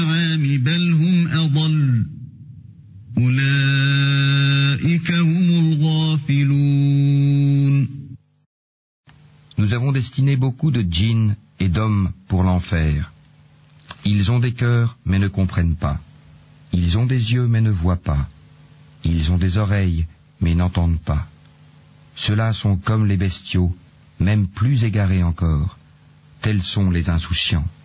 الأنعام بل هم أضل أولئك هم الغافلون. Nous avons destiné beaucoup de djinns et d'hommes pour l'enfer. Ils ont des cœurs, mais ne comprennent pas. Ils ont des yeux, mais ne voient pas. Ils ont des oreilles, mais n'entendent pas. Ceux-là sont comme les bestiaux, même plus égarés encore. Tels sont les insouciants.